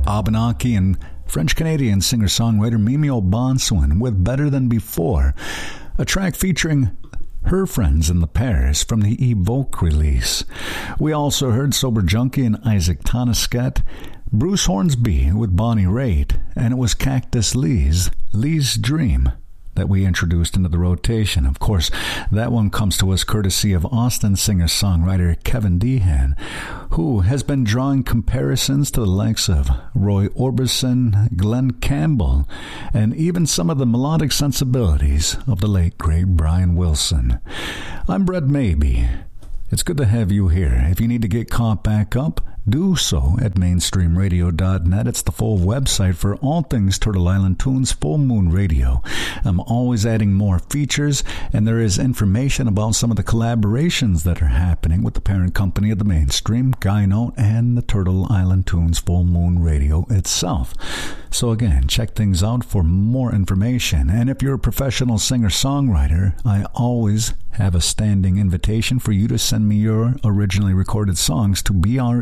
Abenaki and French-Canadian singer-songwriter Mimi O'Bonsawin with Better Than Before, a track featuring her friends in the Pairs from the Evoke release. We also heard Sober Junkie and Isaac Tonisket, Bruce Hornsby with Bonnie Raitt, and it was Cactus Lee's Dream that we introduced into the rotation. Of course, that one comes to us courtesy of Austin singer-songwriter Kevin Dehan, who has been drawing comparisons to the likes of Roy Orbison, Glenn Campbell, and even some of the melodic sensibilities of the late, great Brian Wilson. I'm Brett Maybe. It's good to have you here. If you need to get caught back up, do so at mainstreamradio.net. It's the full website for all things Turtle Island Tunes Full Moon Radio. I'm always adding more features, and there is information about some of the collaborations that are happening with the parent company of the Mainstream, Guy Note, and the Turtle Island Tunes Full Moon Radio itself. So again, check things out for more information. And if you're a professional singer-songwriter, I always have a standing invitation for you to send me your originally recorded songs to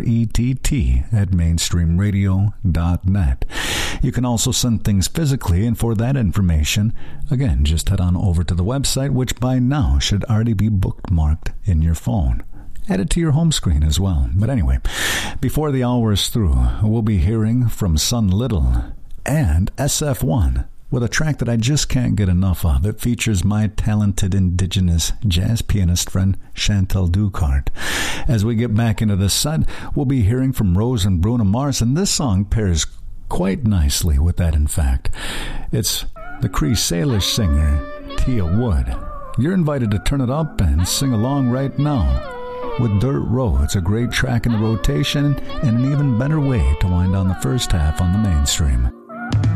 brett@mainstreamradio.net. You can also send things physically, and for that information, again, just head on over to the website, which by now should already be bookmarked in your phone. Add it to your home screen as well. But anyway, before the hour is through, we'll be hearing from Sun Little and SF1 with a track that I just can't get enough of. It features my talented indigenous jazz pianist friend Chantal Ducart. As we get back into the set, we'll be hearing from Rose and Bruno Mars, and this song pairs quite nicely with that, in fact. It's the Cree Salish singer Tia Wood. You're invited to turn it up and sing along right now with Dirt Roads, a great track in the rotation and an even better way to wind down the first half on the Mainstream.